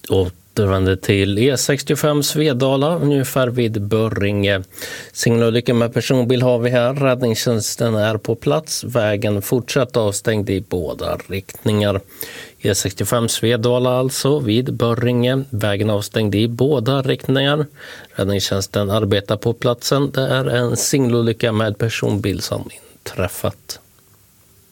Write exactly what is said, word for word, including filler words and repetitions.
Återvänder till E sextiofem Svedala, ungefär vid Börringe. Singelolycka med personbil har vi här. Räddningstjänsten är på plats. Vägen fortsatt avstängd i båda riktningar. E sextiofem Svedala alltså vid Börringe. Vägen avstängd i båda riktningar. Räddningstjänsten arbetar på platsen. Det är en singelolycka med personbil som inträffat.